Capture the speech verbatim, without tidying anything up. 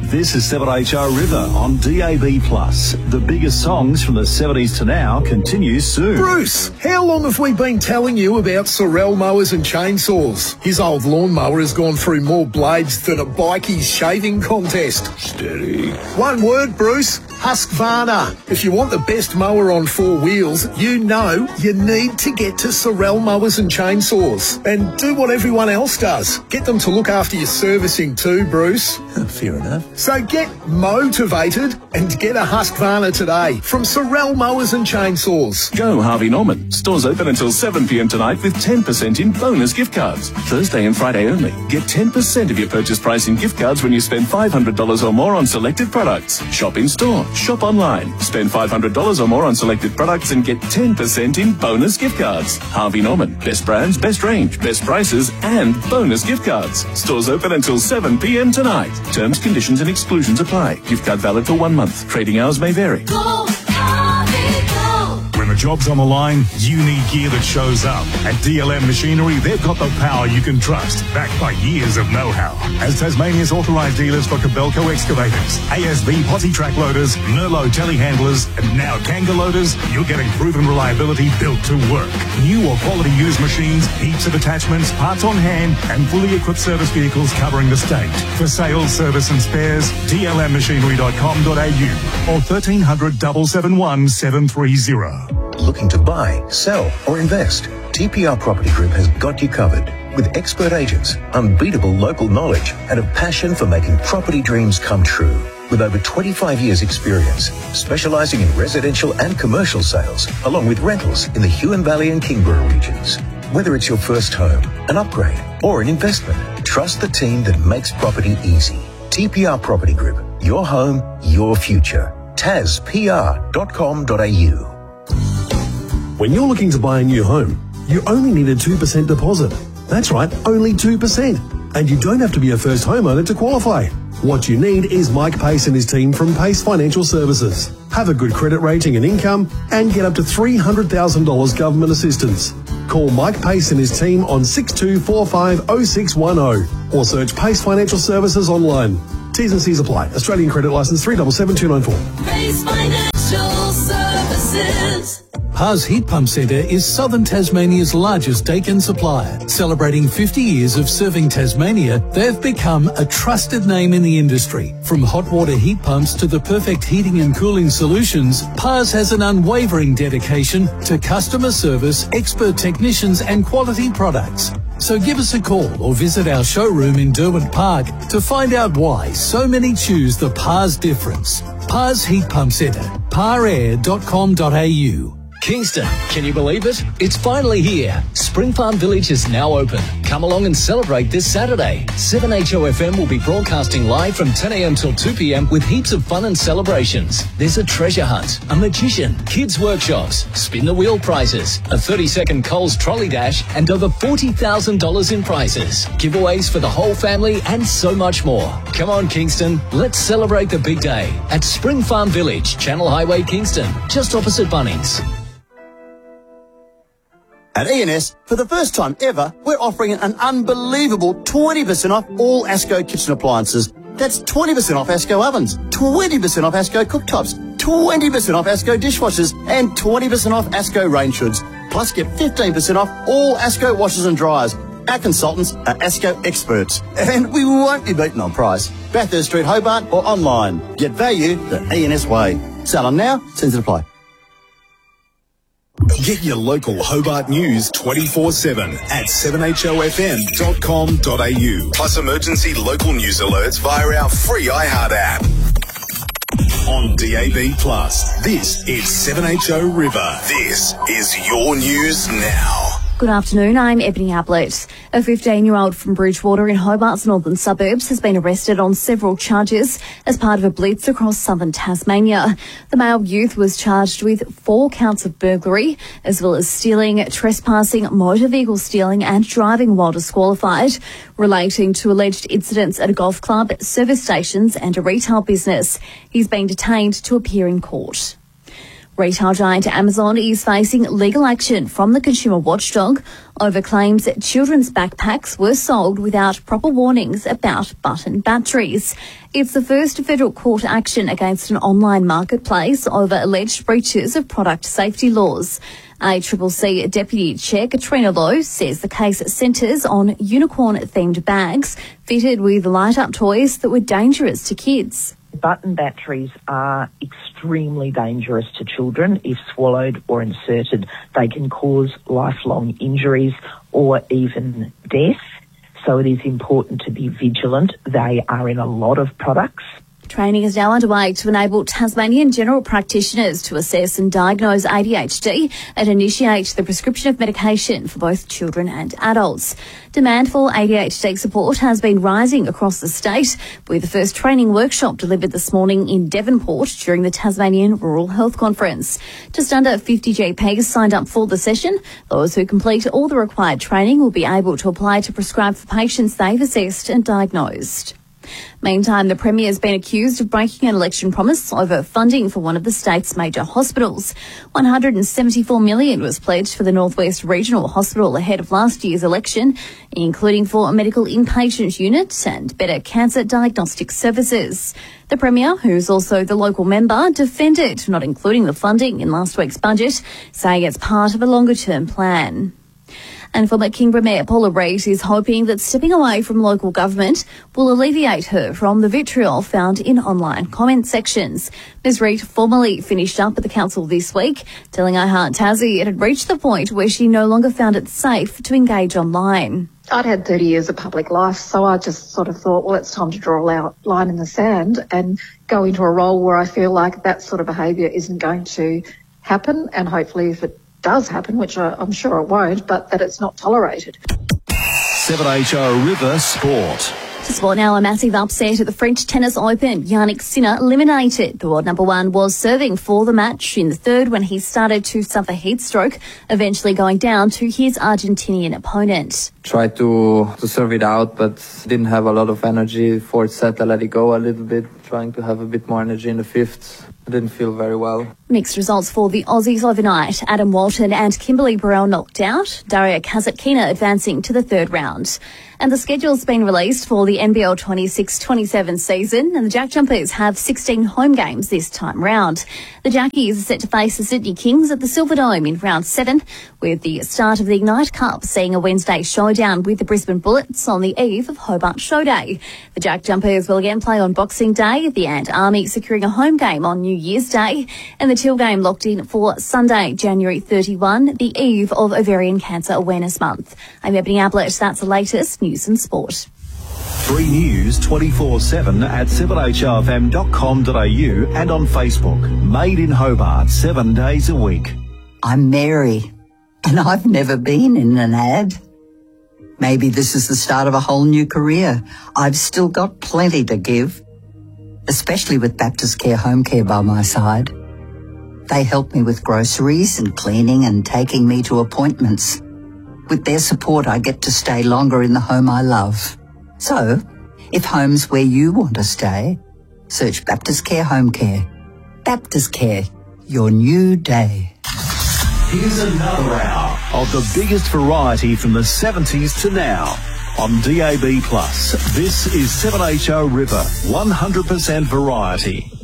This is seven H O River on D A B plus. The biggest songs from the seventies to now continue soon. Bruce, how long have we been telling you about Sorel mowers and chainsaws? His old lawnmower has gone through more blades than a bikie's shaving contest. Steady. One word, Bruce. Husqvarna. If you want the best mower on four wheels, you know you need to get to Sorel mowers and chainsaws. And do what everyone else does. Get them to look after your servicing too, Bruce. Fair enough. So get motivated and get a Husqvarna today from Sorel Mowers and Chainsaws. Go Harvey Norman. Stores open until seven p m tonight with ten percent in bonus gift cards. Thursday and Friday only. Get ten percent of your purchase price in gift cards when you spend five hundred dollars or more on selected products. Shop in store. Shop online. Spend five hundred dollars or more on selected products and get ten percent in bonus gift cards. Harvey Norman. Best brands, best range, best prices and bonus gift cards. Stores open until seven p m tonight. Terms, conditions and exclusions apply. Gift card valid for one month. Trading hours may vary. Go, Harvey, go. When the job's on the line, you need gear that shows up. At D L M Machinery, they've got the power you can trust, backed by years of know-how. As Tasmania's authorised dealers for Kobelco excavators, A S B posi track loaders, Merlot telehandlers, and now Kanga loaders, you're getting proven reliability built to work. New or quality used machines, heaps of attachments, parts on hand, and fully equipped service vehicles covering the state. For sales, service and spares, d l m machinery dot com dot a u or thirteen hundred, seven seven one, seven three zero. Looking to buy, sell, or invest? T P R Property Group has got you covered. With expert agents, unbeatable local knowledge, and a passion for making property dreams come true. With over twenty-five years experience, specialising in residential and commercial sales, along with rentals in the Huon Valley and Kingborough regions. Whether it's your first home, an upgrade, or an investment, trust the team that makes property easy. T P R Property Group, your home, your future. tas p r dot com dot a u. When you're looking to buy a new home, you only need a two percent deposit. That's right, only two percent. And you don't have to be a first homeowner to qualify. What you need is Mike Pace and his team from Pace Financial Services. Have a good credit rating and income and get up to three hundred thousand dollars government assistance. Call Mike Pace and his team on six two four five oh six one oh or search Pace Financial Services online. T's and C's apply. Australian credit licence three seven seven two nine four. Pace Financial Services. Pars Heat Pump Centre is Southern Tasmania's largest Daikin supplier. Celebrating fifty years of serving Tasmania, they've become a trusted name in the industry. From hot water heat pumps to the perfect heating and cooling solutions, Pars has an unwavering dedication to customer service, expert technicians and quality products. So give us a call or visit our showroom in Derwent Park to find out why so many choose the Pars difference. Pars Heat Pump Centre, par air dot com dot a u. Kingston, can you believe it? It's finally here. Spring Farm Village is now open. Come along and celebrate this Saturday. seven H O F M will be broadcasting live from ten a m till two p m with heaps of fun and celebrations. There's a treasure hunt, a magician, kids workshops, spin the wheel prizes, a thirty second Coles trolley dash, and over forty thousand dollars in prizes. Giveaways for the whole family and so much more. Come on, Kingston. Let's celebrate the big day at Spring Farm Village, Channel Highway, Kingston, just opposite Bunnings. At E and S, for the first time ever, we're offering an unbelievable twenty percent off all Asco kitchen appliances. That's twenty percent off Asco ovens, twenty percent off Asco cooktops, twenty percent off Asco dishwashers, and twenty percent off Asco range hoods. Plus get fifteen percent off all Asco washers and dryers. Our consultants are Asco experts, and we won't be beaten on price. Bathurst Street, Hobart, or online. Get value the E and S way. Sell on now, terms and apply. Get your local Hobart news twenty-four seven at seven h o f m dot com dot a u. Plus emergency local news alerts via our free iHeart app. On D A B plus, this is seven H O River. This is your news now. Good afternoon, I'm Ebony Ablett. A fifteen-year-old from Bridgewater in Hobart's northern suburbs has been arrested on several charges as part of a blitz across southern Tasmania. The male youth was charged with four counts of burglary, as well as stealing, trespassing, motor vehicle stealing and driving while disqualified, relating to alleged incidents at a golf club, service stations and a retail business. He's been detained to appear in court. Retail giant Amazon is facing legal action from the consumer watchdog over claims that children's backpacks were sold without proper warnings about button batteries. It's the first federal court action against an online marketplace over alleged breaches of product safety laws. A C C C Deputy Chair Katrina Lowe says the case centres on unicorn-themed bags fitted with light-up toys that were dangerous to kids. Button batteries are extremely dangerous to children. If swallowed or inserted, they can cause lifelong injuries or even death. So it is important to be vigilant. They are in a lot of products. Training is now underway to enable Tasmanian general practitioners to assess and diagnose A D H D and initiate the prescription of medication for both children and adults. Demand for A D H D support has been rising across the state, with the first training workshop delivered this morning in Devonport during the Tasmanian Rural Health Conference. Just under fifty G Ps signed up for the session. Those who complete all the required training will be able to apply to prescribe for patients they've assessed and diagnosed. Meantime, the Premier has been accused of breaking an election promise over funding for one of the state's major hospitals. one hundred seventy-four million dollars was pledged for the North West Regional Hospital ahead of last year's election, including for a medical inpatient unit and better cancer diagnostic services. The Premier, who's also the local member, defended not including the funding in last week's budget, saying it's part of a longer-term plan. And former Kingborough Mayor Paula Reid is hoping that stepping away from local government will alleviate her from the vitriol found in online comment sections. Ms Reid formally finished up at the council this week, telling iHeart Tassie it had reached the point where she no longer found it safe to engage online. I'd had thirty years of public life, so I just sort of thought, well, it's time to draw a line in the sand and go into a role where I feel like that sort of behaviour isn't going to happen, and hopefully if it does happen, which I, I'm sure it won't, but that it's not tolerated. seven H O River Sport. To sport now, a massive upset at the French Tennis Open. Yannick Sinner eliminated. The world number one was serving for the match in the third when he started to suffer heat stroke, eventually going down to his Argentinian opponent. Tried to, to serve it out, but didn't have a lot of energy. Fourth set, I let it go a little bit, trying to have a bit more energy in the fifth. I didn't feel very well. Mixed results for the Aussies overnight. Adam Walton and Kimberly Burrell knocked out. Daria Kasatkina advancing to the third round. And the schedule's been released for the N B L twenty-six twenty-seven season, and the Jack Jumpers have sixteen home games this time round. The Jackies are set to face the Sydney Kings at the Silverdome in round seven, with the start of the Ignite Cup seeing a Wednesday showdown with the Brisbane Bullets on the eve of Hobart Show Day. The Jack Jumpers will again play on Boxing Day, the Ant Army securing a home game on New Year's Day, and the Teal game locked in for Sunday, January thirty-first, the eve of Ovarian Cancer Awareness Month. I'm Ebony Ablett. That's the latest news and sport. Free news twenty-four seven at seven h o f m dot com dot a u and on Facebook. Made in Hobart, seven days a week. I'm Mary, and I've never been in an ad. Maybe this is the start of a whole new career. I've still got plenty to give, especially with Baptist Care Home Care by my side. They help me with groceries and cleaning and taking me to appointments. With their support, I get to stay longer in the home I love. So, if home's where you want to stay, search Baptist Care Home Care. Baptist Care, your new day. Here's another hour of the biggest variety from the seventies to now. On D A B plus, this is seven H O River, one hundred percent variety.